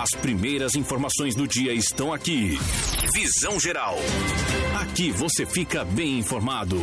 As primeiras informações do dia estão aqui. Visão Geral. Aqui você fica bem informado.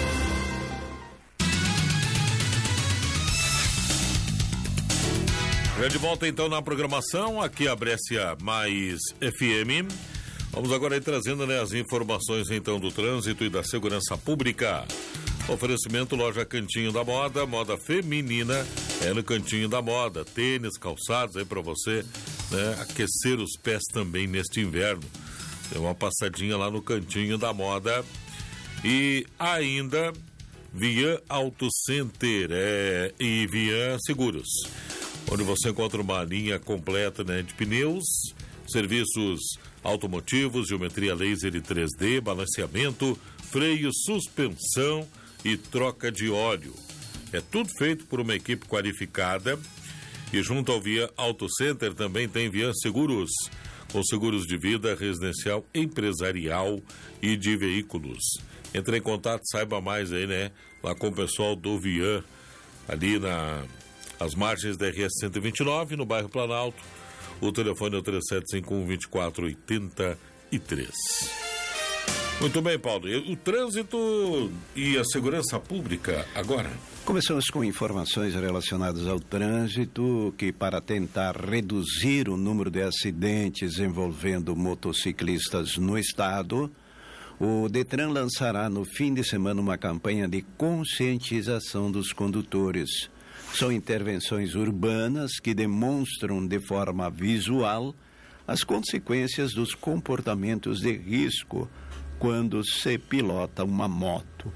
De volta então na programação, aqui a Brescia Mais FM. Vamos agora aí trazendo, as informações então do trânsito e da segurança pública. Oferecimento Loja Cantinho da Moda, moda feminina é no Cantinho da Moda. Tênis, calçados aí pra você, aquecer os pés também neste inverno. Tem uma passadinha lá no Cantinho da Moda. E ainda Vian Auto Center e Vian Seguros, onde você encontra uma linha completa de pneus, serviços automotivos, geometria laser e 3D, balanceamento, freio, suspensão e troca de óleo. É tudo feito por uma equipe qualificada. E junto ao Vian Auto Center também tem Vian Seguros, com seguros de vida, residencial, empresarial e de veículos. Entre em contato, saiba mais aí, lá com o pessoal do Vian, ali às margens da RS 129, no bairro Planalto. O telefone é o 3751-2483. Muito bem, Paulo. O trânsito e a segurança pública agora. Começamos com informações relacionadas ao trânsito, que para tentar reduzir o número de acidentes envolvendo motociclistas no estado, o Detran lançará no fim de semana uma campanha de conscientização dos condutores. São intervenções urbanas que demonstram de forma visual as consequências dos comportamentos de risco quando se pilota uma moto.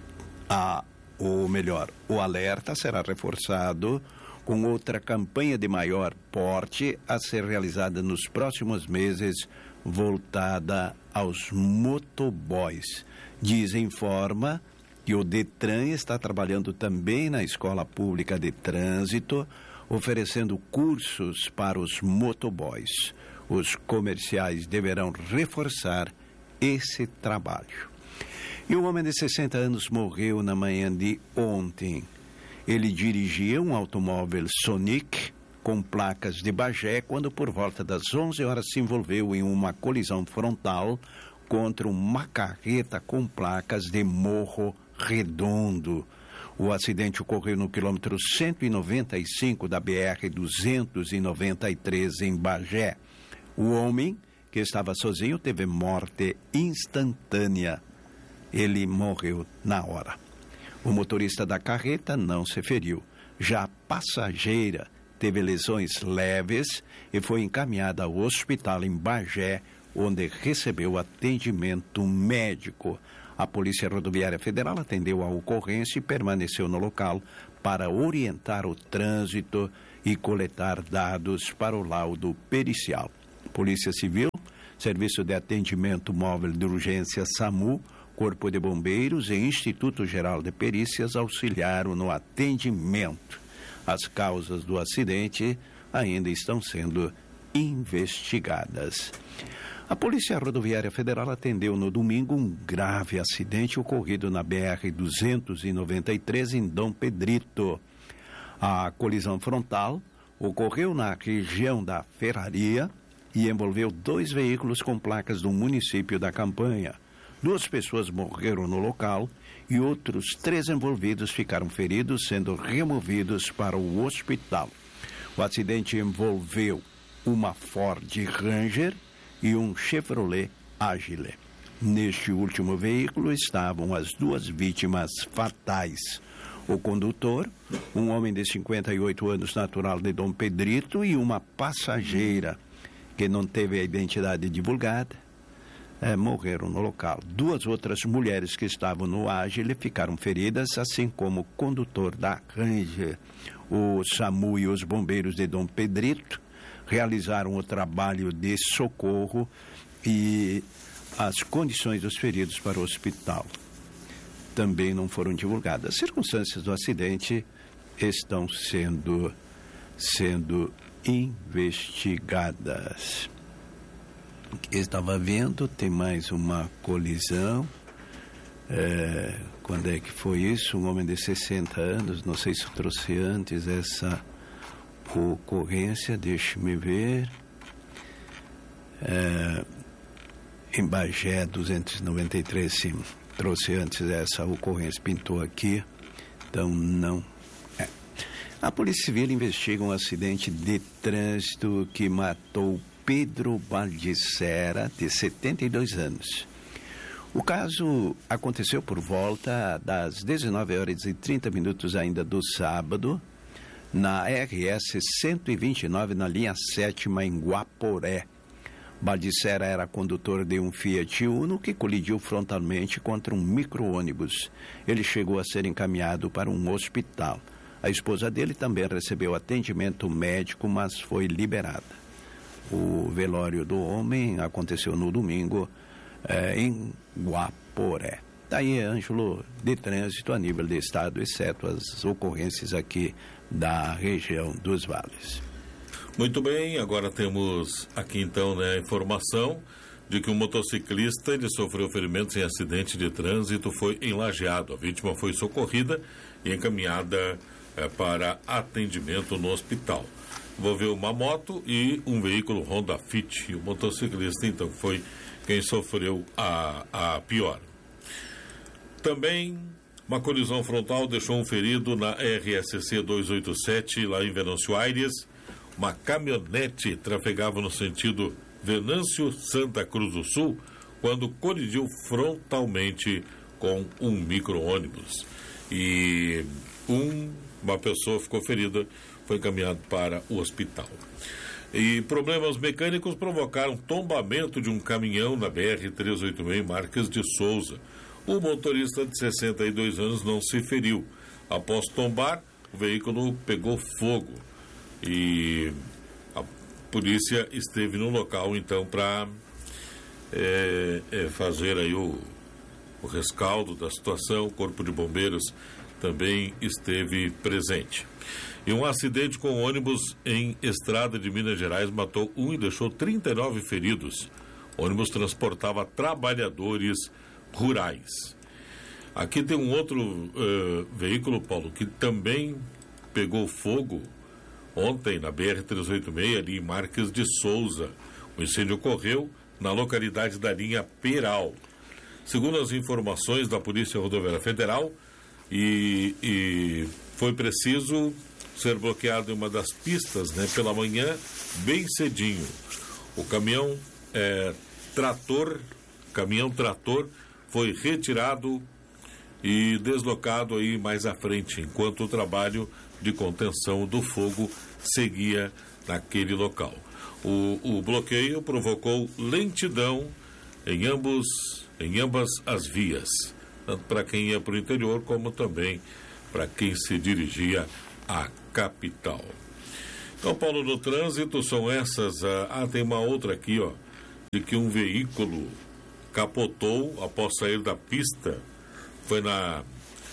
O alerta será reforçado com outra campanha de maior porte a ser realizada nos próximos meses, voltada aos motoboys. Informa que o Detran está trabalhando também na Escola Pública de Trânsito, oferecendo cursos para os motoboys. Os comerciais deverão reforçar esse trabalho. E um homem de 60 anos morreu na manhã de ontem. Ele dirigia um automóvel Sonic com placas de Bagé quando, por volta das 11 horas, se envolveu em uma colisão frontal contra uma carreta com placas de Morro Redondo. O acidente ocorreu no quilômetro 195 da BR-293 em Bagé. O homem, que estava sozinho, teve morte instantânea. Ele morreu na hora. O motorista da carreta não se feriu. Já a passageira teve lesões leves e foi encaminhada ao hospital em Bagé, onde recebeu atendimento médico. A Polícia Rodoviária Federal atendeu a ocorrência e permaneceu no local para orientar o trânsito e coletar dados para o laudo pericial. Polícia Civil, Serviço de Atendimento Móvel de Urgência SAMU, Corpo de Bombeiros e Instituto Geral de Perícias auxiliaram no atendimento. As causas do acidente ainda estão sendo investigadas. A Polícia Rodoviária Federal atendeu no domingo um grave acidente ocorrido na BR-293 em Dom Pedrito. A colisão frontal ocorreu na região da Ferraria e envolveu 2 veículos com placas do município da Campanha. 2 pessoas morreram no local e outros 3 envolvidos ficaram feridos, sendo removidos para o hospital. O acidente envolveu uma Ford Ranger e um Chevrolet Agile. Neste último veículo estavam as 2 vítimas fatais. O condutor, um homem de 58 anos natural de Dom Pedrito, e uma passageira que não teve a identidade divulgada, morreram no local. 2 outras mulheres que estavam no Agile ficaram feridas, assim como o condutor da Ranger. O SAMU e os bombeiros de Dom Pedrito realizaram o trabalho de socorro e as condições dos feridos para o hospital também não foram divulgadas. As circunstâncias do acidente estão sendo investigadas. Estava vendo, tem mais uma colisão. Quando é que foi isso? Um homem de 60 anos, não sei se trouxe antes essa ocorrência, deixe-me ver. Em Bagé 293, sim, trouxe antes essa ocorrência, pintou aqui, então não. A Polícia Civil investiga um acidente de trânsito que matou Pedro Baldissera, de 72 anos. O caso aconteceu por volta das 19h30 ainda do sábado, na RS 129, na linha 7ª, em Guaporé. Baldissera era condutor de um Fiat Uno que colidiu frontalmente contra um micro-ônibus. Ele chegou a ser encaminhado para um hospital. A esposa dele também recebeu atendimento médico, mas foi liberada. O velório do homem aconteceu no domingo em Guaporé. Daí, Ângelo, de trânsito a nível de estado, exceto as ocorrências aqui da região dos vales. Muito bem, agora temos aqui então, né, a informação de que um motociclista ele sofreu ferimentos em acidente de trânsito, foi em Lajeado. A vítima foi socorrida e encaminhada para atendimento no hospital. Envolveu uma moto e um veículo Honda Fit. E o motociclista então foi quem sofreu a pior. Também uma colisão frontal deixou um ferido na RSC 287, lá em Venâncio Aires. Uma caminhonete trafegava no sentido Venâncio-Santa Cruz do Sul quando colidiu frontalmente com um micro-ônibus. E uma pessoa ficou ferida, foi encaminhado para o hospital. E problemas mecânicos provocaram tombamento de um caminhão na BR-386 Marques de Souza. O motorista de 62 anos não se feriu. Após tombar, o veículo pegou fogo. E a polícia esteve no local, então, para fazer aí o rescaldo da situação. O Corpo de Bombeiros também esteve presente. E um acidente com ônibus em estrada de Minas Gerais matou um e deixou 39 feridos. O ônibus transportava trabalhadores rurais. Aqui tem um outro veículo, Paulo, que também pegou fogo ontem na BR-386, ali em Marques de Souza. O incêndio ocorreu na localidade da linha Peral. Segundo as informações da Polícia Rodoviária Federal, e foi preciso ser bloqueado em uma das pistas, né, pela manhã, bem cedinho. O caminhão trator foi retirado e deslocado aí mais à frente, enquanto o trabalho de contenção do fogo seguia naquele local. O bloqueio provocou lentidão em ambas as vias, tanto para quem ia para o interior, como também para quem se dirigia à capital. Então, Paulo, no trânsito são essas. Tem uma outra aqui, ó, de que um veículo capotou após sair da pista. Foi na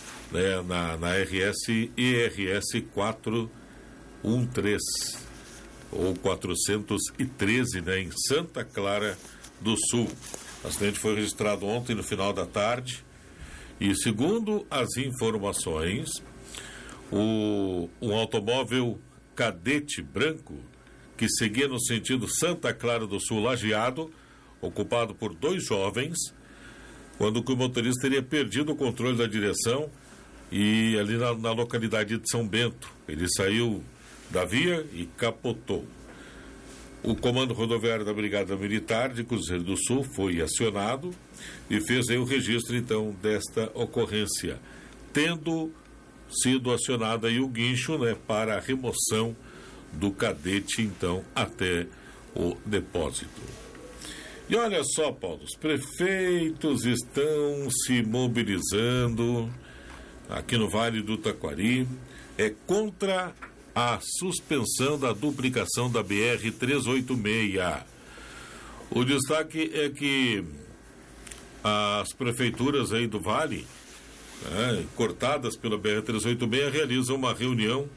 ERS 413 ou 413, né, em Santa Clara do Sul. O acidente foi registrado ontem no final da tarde e, segundo as informações, um automóvel Cadete branco que seguia no sentido Santa Clara do Sul Lajeado, ocupado por 2 jovens, quando o motorista teria perdido o controle da direção e ali na localidade de São Bento. Ele saiu da via e capotou. O Comando Rodoviário da Brigada Militar de Cruzeiro do Sul foi acionado e fez aí o registro, então, desta ocorrência, tendo sido acionado aí o guincho, né, para a remoção do cadete, então, até o depósito. E olha só, Paulo, os prefeitos estão se mobilizando aqui no Vale do Taquari contra a suspensão da duplicação da BR-386. O destaque é que as prefeituras aí do Vale, cortadas pela BR-386, realizam uma reunião.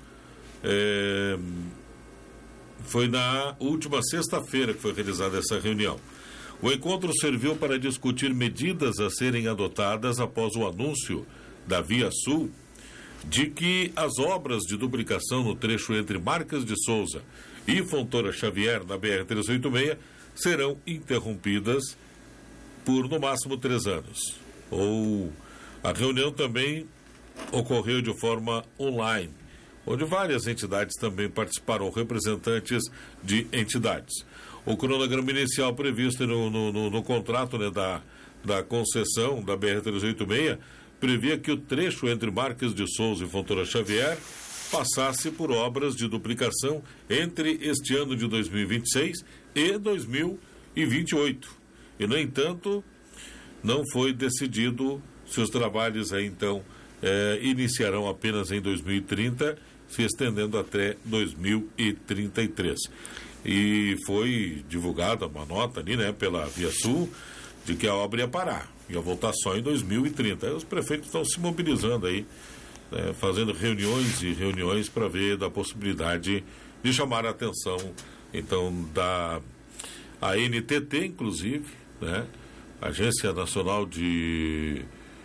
Foi na última sexta-feira que foi realizada essa reunião. O encontro serviu para discutir medidas a serem adotadas após o anúncio da Via Sul de que as obras de duplicação no trecho entre Marques de Souza e Fontoura Xavier, na BR-386, serão interrompidas por no máximo 3 anos. A reunião também ocorreu de forma online, onde várias entidades também participaram, representantes de entidades. O cronograma inicial previsto no contrato, né, da concessão da BR-386 previa que o trecho entre Marques de Souza e Fontoura Xavier passasse por obras de duplicação entre este ano de 2026 e 2028. E, no entanto, não foi decidido se os trabalhos aí, então, iniciarão apenas em 2030, se estendendo até 2033. E foi divulgada uma nota ali, né, pela ViaSul, de que a obra ia parar, ia voltar só em 2030. Aí os prefeitos estão se mobilizando aí, fazendo reuniões e reuniões para ver da possibilidade de chamar a atenção, então, da ANTT, inclusive, né, Agência Nacional de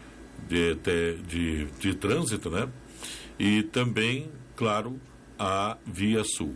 Trânsito, né, e também, claro, a ViaSul.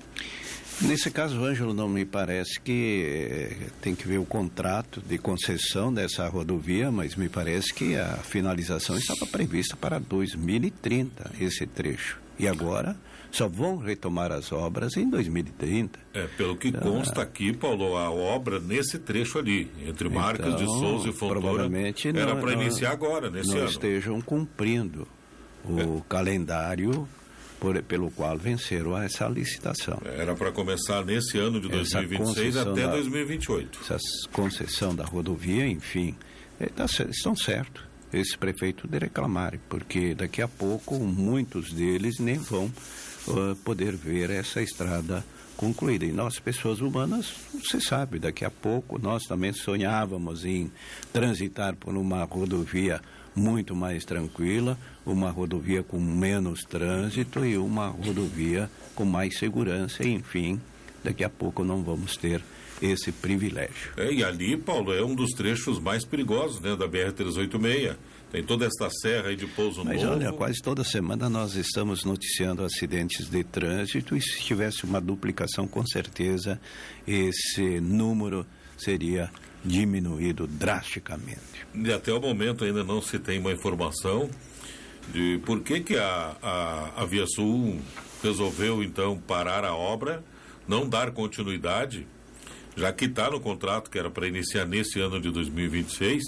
Nesse caso, Ângelo, não me parece que tem que ver o contrato de concessão dessa rodovia, mas me parece que a finalização estava prevista para 2030, esse trecho. E agora só vão retomar as obras em 2030. Pelo que consta aqui, Paulo, a obra nesse trecho ali, entre Marques de Souza e Fontoura, provavelmente era para iniciar agora, nesse ano. Não estejam cumprindo o calendário pelo qual venceram essa licitação. Era para começar nesse ano de 2026 até 2028. Essa concessão da rodovia, enfim, estão certos esse prefeito de reclamarem, porque daqui a pouco muitos deles nem vão poder ver essa estrada concluída. E nós, pessoas humanas, você sabe, daqui a pouco nós também sonhávamos em transitar por uma rodovia muito mais tranquila, uma rodovia com menos trânsito e uma rodovia com mais segurança, enfim, daqui a pouco não vamos ter esse privilégio. E ali, Paulo, é um dos trechos mais perigosos, né, da BR-386. Tem toda esta serra aí de Pouso Novo. Mas olha, quase toda semana nós estamos noticiando acidentes de trânsito, e se tivesse uma duplicação, com certeza esse número seria diminuído drasticamente. E até o momento ainda não se tem uma informação de por que a ViaSul resolveu, então, parar a obra, não dar continuidade, já que está no contrato que era para iniciar nesse ano de 2026,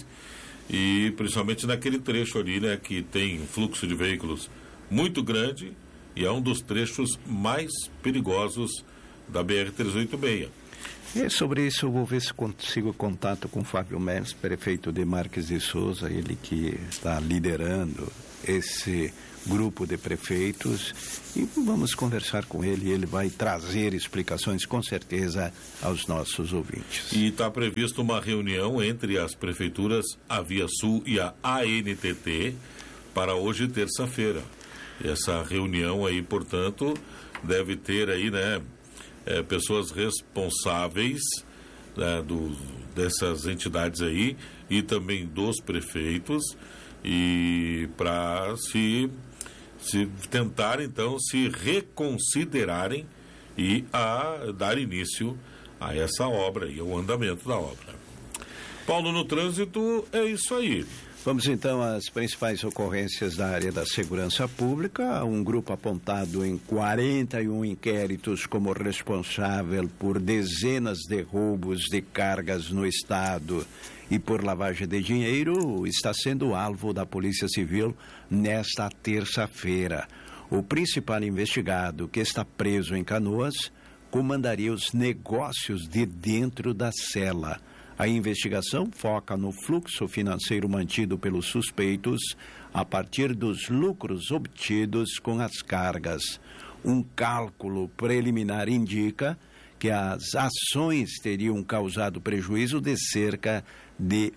e principalmente naquele trecho ali, né, que tem fluxo de veículos muito grande e é um dos trechos mais perigosos da BR-386. E sobre isso eu vou ver se consigo contato com o Fábio Mendes, prefeito de Marques de Souza, ele que está liderando esse grupo de prefeitos, e vamos conversar com ele, ele vai trazer explicações com certeza aos nossos ouvintes. E está previsto uma reunião entre as prefeituras, a ViaSul e a ANTT para hoje, terça-feira. Essa reunião aí, portanto, deve ter aí, né, pessoas responsáveis, né, dessas entidades aí e também dos prefeitos, e para se tentar, então, se reconsiderarem e a dar início a essa obra e ao andamento da obra. Paulo, no trânsito é isso aí. Vamos então às principais ocorrências da área da segurança pública. Um grupo apontado em 41 inquéritos como responsável por dezenas de roubos de cargas no estado e por lavagem de dinheiro está sendo alvo da Polícia Civil nesta terça-feira. O principal investigado, que está preso em Canoas, comandaria os negócios de dentro da cela. A investigação foca no fluxo financeiro mantido pelos suspeitos a partir dos lucros obtidos com as cargas. Um cálculo preliminar indica que as ações teriam causado prejuízo de cerca de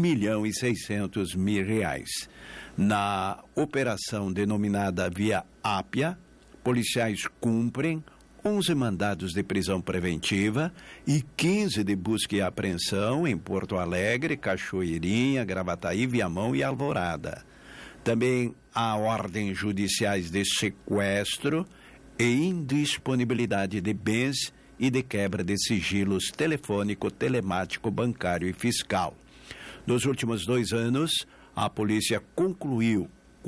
R$1.600.000. Na operação denominada Via Ápia, policiais cumprem 11 mandados de prisão preventiva e 15 de busca e apreensão em Porto Alegre, Cachoeirinha, Gravataí, Viamão e Alvorada. Também há ordens judiciais de sequestro e indisponibilidade de bens e de quebra de sigilos telefônico, telemático, bancário e fiscal. Nos últimos 2 anos, a polícia concluiu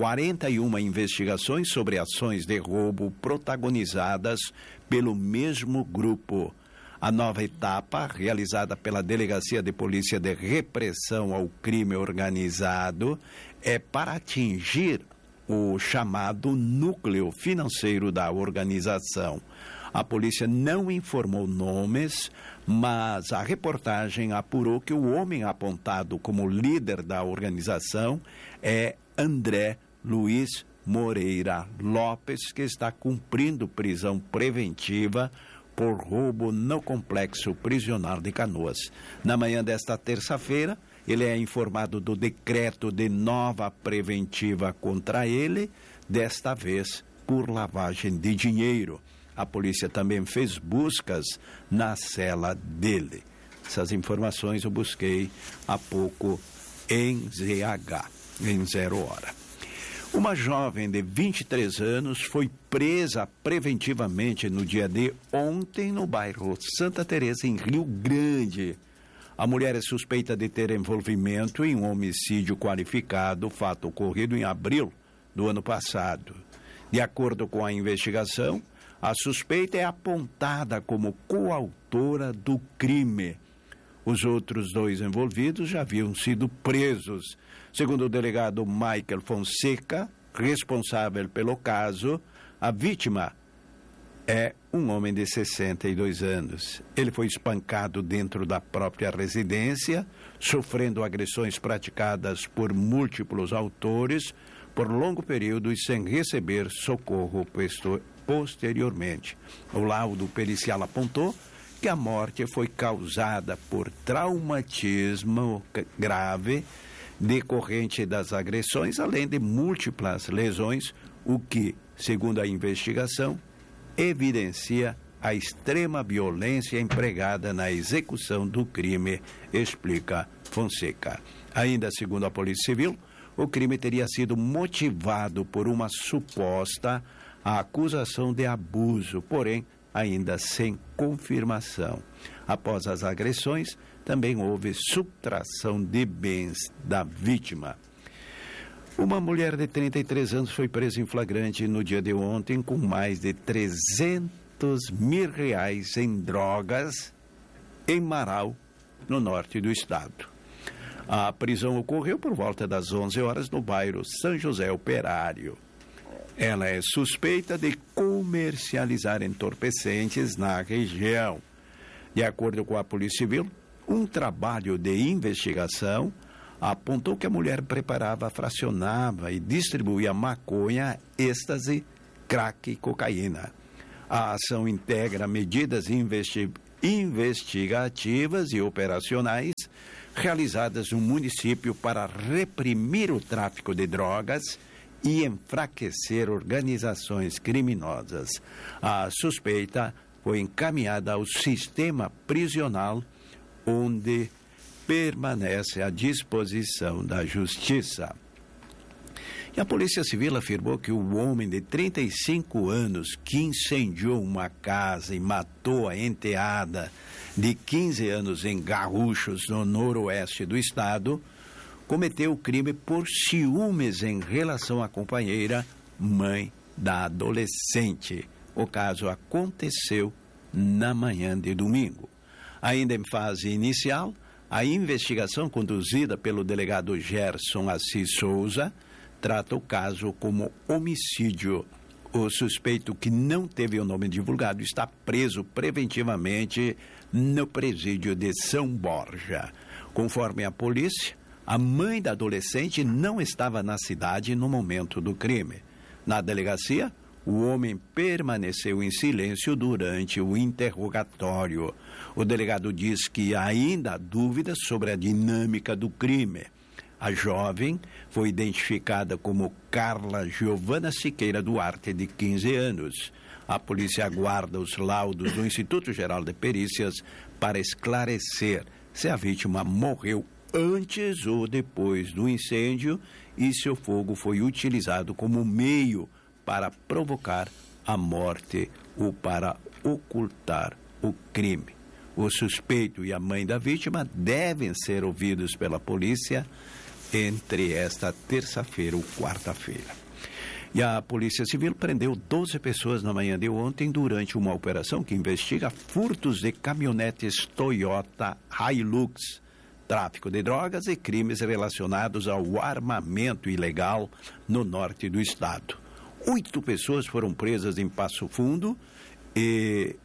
41 investigações sobre ações de roubo protagonizadas pelo mesmo grupo. A nova etapa, realizada pela Delegacia de Polícia de Repressão ao Crime Organizado, é para atingir o chamado núcleo financeiro da organização. A polícia não informou nomes, mas a reportagem apurou que o homem apontado como líder da organização é André Luiz Moreira Lopes, que está cumprindo prisão preventiva por roubo no complexo prisional de Canoas. Na manhã desta terça-feira, ele é informado do decreto de nova preventiva contra ele, desta vez por lavagem de dinheiro. A polícia também fez buscas na cela dele. Essas informações eu busquei há pouco em ZH, em 0 hora. Uma jovem de 23 anos foi presa preventivamente no dia de ontem no bairro Santa Teresa, em Rio Grande. A mulher é suspeita de ter envolvimento em um homicídio qualificado, fato ocorrido em abril do ano passado. De acordo com a investigação, a suspeita é apontada como coautora do crime. Os outros 2 envolvidos já haviam sido presos. Segundo o delegado Michael Fonseca, responsável pelo caso, a vítima é um homem de 62 anos. Ele foi espancado dentro da própria residência, sofrendo agressões praticadas por múltiplos autores por longo período e sem receber socorro posteriormente. O laudo pericial apontou que a morte foi causada por traumatismo grave decorrente das agressões, além de múltiplas lesões, o que, segundo a investigação, evidencia a extrema violência empregada na execução do crime, explica Fonseca. Ainda segundo a Polícia Civil, o crime teria sido motivado por uma suposta acusação de abuso, porém ainda sem confirmação. Após as agressões, também houve subtração de bens da vítima. Uma mulher de 33 anos foi presa em flagrante no dia de ontem com mais de R$300 mil em drogas em Marau, no norte do estado. A prisão ocorreu por volta das 11 horas no bairro São José Operário. Ela é suspeita de comercializar entorpecentes na região. De acordo com a Polícia Civil, um trabalho de investigação apontou que a mulher preparava, fracionava e distribuía maconha, êxtase, crack e cocaína. A ação integra medidas investigativas e operacionais realizadas no município para reprimir o tráfico de drogas e enfraquecer organizações criminosas. A suspeita foi encaminhada ao sistema prisional, onde permanece à disposição da Justiça. E a Polícia Civil afirmou que o homem de 35 anos que incendiou uma casa e matou a enteada de 15 anos em Garruchos, no noroeste do estado, cometeu o crime por ciúmes em relação à companheira, mãe da adolescente. O caso aconteceu na manhã de domingo. Ainda em fase inicial, a investigação conduzida pelo delegado Gerson Assis Souza trata o caso como homicídio. O suspeito, que não teve o nome divulgado, está preso preventivamente no presídio de São Borja. Conforme a polícia, a mãe da adolescente não estava na cidade no momento do crime. Na delegacia, o homem permaneceu em silêncio durante o interrogatório. O delegado diz que ainda há dúvidas sobre a dinâmica do crime. A jovem foi identificada como Carla Giovana Siqueira Duarte, de 15 anos. A polícia aguarda os laudos do Instituto Geral de Perícias para esclarecer se a vítima morreu antes ou depois do incêndio e se o fogo foi utilizado como meio para provocar a morte ou para ocultar o crime. O suspeito e a mãe da vítima devem ser ouvidos pela polícia entre esta terça-feira ou quarta-feira. E a Polícia Civil prendeu 12 pessoas na manhã de ontem durante uma operação que investiga furtos de caminhonetes Toyota Hilux, tráfico de drogas e crimes relacionados ao armamento ilegal no norte do estado. 8 pessoas foram presas em Passo Fundo e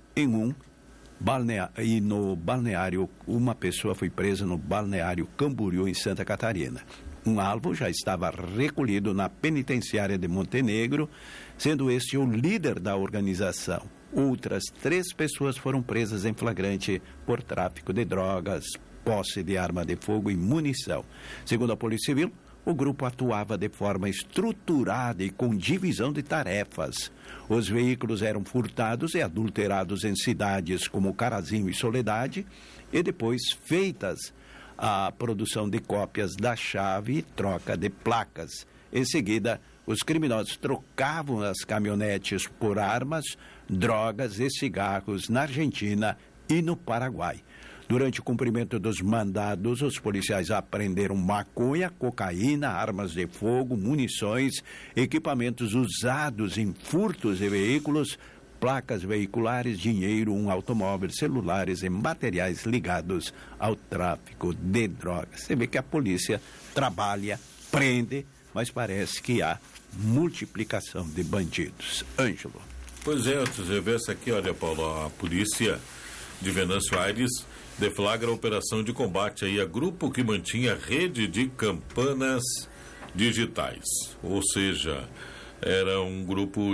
no balneário, uma pessoa foi presa no balneário Camboriú, em Santa Catarina. Um alvo já estava recolhido na penitenciária de Montenegro, sendo este o líder da organização. Outras 3 pessoas foram presas em flagrante por tráfico de drogas, posse de arma de fogo e munição. Segundo a Polícia Civil, o grupo atuava de forma estruturada e com divisão de tarefas. Os veículos eram furtados e adulterados em cidades como Carazinho e Soledade e depois feitas a produção de cópias da chave e troca de placas. Em seguida, os criminosos trocavam as caminhonetes por armas, drogas e cigarros na Argentina e no Paraguai. Durante o cumprimento dos mandados, os policiais apreenderam maconha, cocaína, armas de fogo, munições, equipamentos usados em furtos de veículos, placas veiculares, dinheiro, um automóvel, celulares e materiais ligados ao tráfico de drogas. Você vê que a polícia trabalha, prende, mas parece que há multiplicação de bandidos. Ângelo. Pois é, você vê isso aqui, olha, Paulo, a polícia de Venâncio Aires deflagra a operação de combate aí a grupo que mantinha rede de campanas digitais. Ou seja, era um grupo,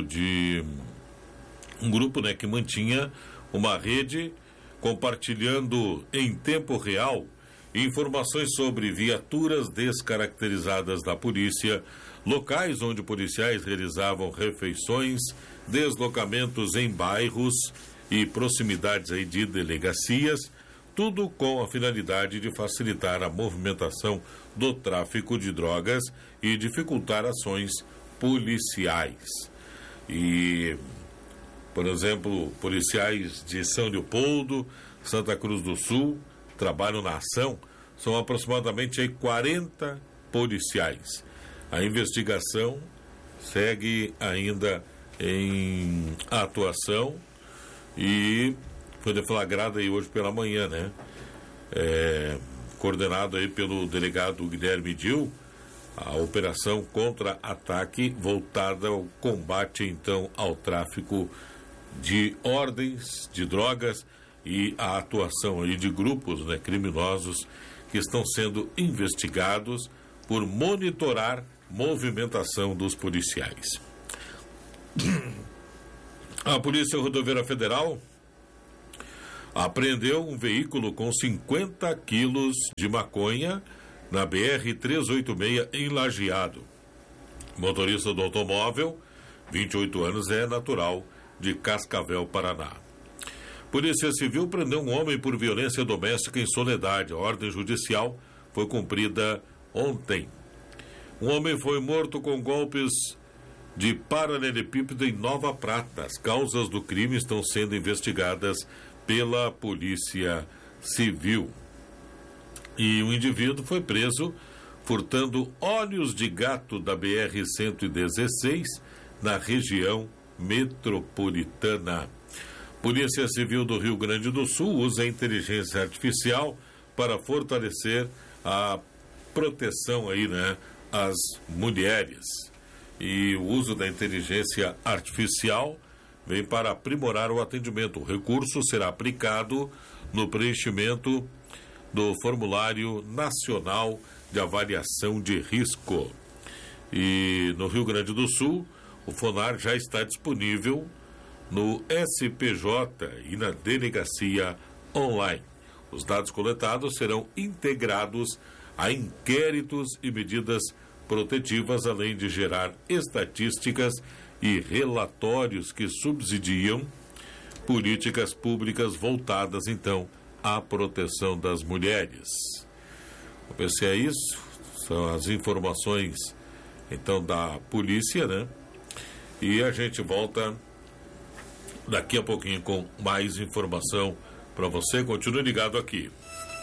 né, que mantinha uma rede compartilhando em tempo real informações sobre viaturas descaracterizadas da polícia, locais onde policiais realizavam refeições, deslocamentos em bairros e proximidades aí de delegacias, tudo com a finalidade de facilitar a movimentação do tráfico de drogas e dificultar ações policiais. E, por exemplo, policiais de São Leopoldo, Santa Cruz do Sul, trabalham na ação, são aproximadamente aí 40 policiais. A investigação segue ainda em atuação e foi deflagrada aí hoje pela manhã, né? Coordenado aí pelo delegado Guilherme Dil, a operação contra-ataque voltada ao combate, então, ao tráfico de ordens, de drogas e a atuação aí de grupos, né, criminosos que estão sendo investigados por monitorar movimentação dos policiais. A Polícia Rodoviária Federal apreendeu um veículo com 50 quilos de maconha na BR-386 em Lajeado. O motorista do automóvel, 28 anos, é natural de Cascavel, Paraná. Polícia Civil prendeu um homem por violência doméstica em Soledade. A ordem judicial foi cumprida ontem. Um homem foi morto com golpes de paralelepípedo em Nova Prata. As causas do crime estão sendo investigadas pela Polícia Civil. E o indivíduo foi preso furtando óleos de gato da BR-116 na região metropolitana. Polícia Civil do Rio Grande do Sul usa a inteligência artificial para fortalecer a proteção aí, né, às mulheres. E o uso da inteligência artificial vem para aprimorar o atendimento. O recurso será aplicado no preenchimento do Formulário Nacional de Avaliação de Risco. E no Rio Grande do Sul, o FONAR já está disponível no SPJ e na delegacia online. Os dados coletados serão integrados a inquéritos e medidas protetivas, além de gerar estatísticas e relatórios que subsidiam políticas públicas voltadas, então, à proteção das mulheres. Vou ver se é isso. São as informações, então, da polícia, né? E a gente volta daqui a pouquinho com mais informação para você. Continue ligado aqui.